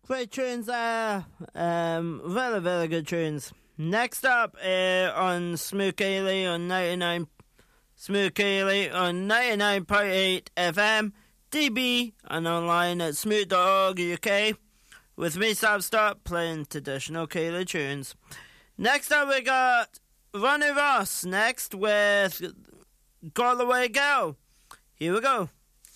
Great tunes there. Very, very good tunes. Next up on Smooth Keely on 99.8 FM, DB, and online at smooth.org UK. With me, Sam Stott, playing traditional Keely tunes. Next up, we got Ronnie Ross next with Galway Girl. Here we go.